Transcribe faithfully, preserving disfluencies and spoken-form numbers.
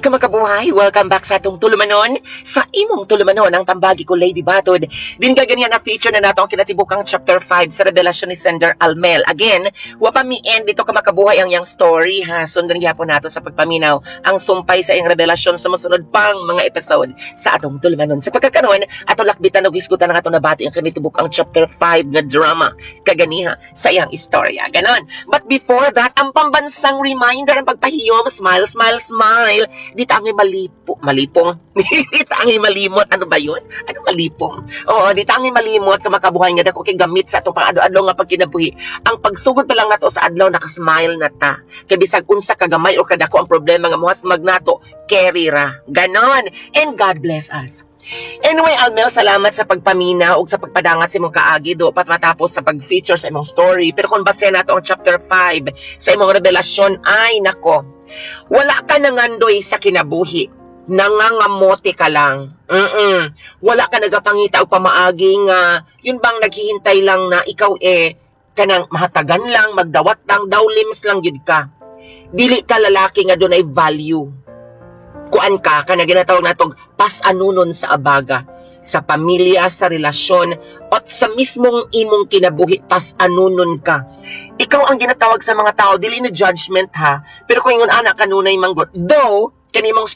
Ika makabuhay, welcome back sa atong tulumanon. Sa imong tulumanon, ang tambagi ko, Lady Batod. Din ka ganyan na feature na nato ang kinatibukang chapter five sa revelasyon ni Sender Almel. Again, wapa mi end dito ka makabuhay ang yang story, ha. Sundan gyapon nato sa pagpaminaw ang sumpay sa iyang revelasyon sa masunod pang mga episode sa atong tulumanon. Sa pagkakanon, ato lakbitan og isgutan ang ato nabati ang kinatibukang chapter five nga drama kaganiha sa iyang istorya. Ganon. But before that, ang pambansang reminder ang pagpahiyom, smile, smile, smile. Di tangi malipo, malipong. Di tangi malimot. Ano ba yun? Ano malipong? Oo, di tangi malimot ka makabuhay nga dako kay gamit sa atong pang-adlaw nga pagkinabuhi. Ang pagsugod pa lang nato sa adlaw nakasmile na ta. Kay bisag unsa kagamay o kadako ang problema nga mohasmag nato, carry ra. Ganon. And God bless us. Anyway, Almel, salamat sa pagpamina o sa pagpadangat sa imong kaagi do pat matapos sa pag-feature sa imong story. Pero kung basehan nato ang chapter five sa imong revelasyon, ay nako, wala ka nangandoy sa kinabuhi. Nangangamote ka lang. Mm-mm. Wala ka nagapangita o pamaagi nga, yun bang naghihintay lang na ikaw eh, kanang mahatagan lang, magdawat lang, dawlims lang yun ka. Dili ka lalaki nga doon ay value. Kuan ka, ka na ginatawag natong pas-anunon sa abaga. Sa pamilya, sa relasyon, at sa mismong imong kinabuhi, pas-anunon ka. Ikaw ang ginatawag sa mga tao, dili na judgment ha, pero kung ingon anak kanunay manggot, though, kanimong